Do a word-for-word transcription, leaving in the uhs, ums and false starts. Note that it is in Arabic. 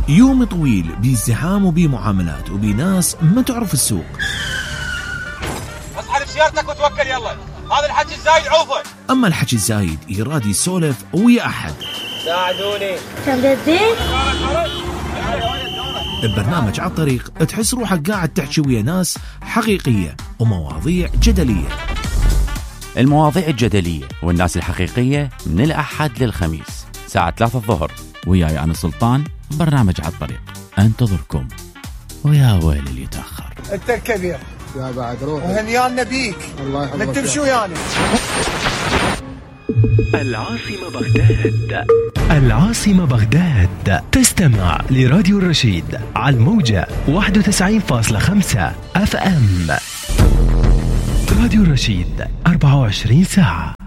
يوم طويل بازدحام وبمعاملات وبناس ما تعرف السوق. اصحى بسيارتك وتوكل يلا، هذا الحكي الزايد عوفه. أما الحكي الزايد يراد يسولف ويا أحد. ساعدوني. تبدأ ببرنامج على الطريق تحس روحك قاعد تحكي ويا ناس حقيقية ومواضيع جدلية. المواضيع الجدلية والناس الحقيقية من الأحد للخميس ساعة ثلاثة الظهر، وياي أنا سلطان. برنامج على الطريق انتظركم، ويا ويل اللي يتأخر. انت الكبير يا بعد روح وهنيانا بيك. الله يحفظك. انت بشو يعني؟ العاصمة بغداد. العاصمة بغداد. تستمع لراديو الرشيد على الموجة واحد وتسعين فاصلة خمسة اف ام. راديو الرشيد أربعة وعشرين ساعة.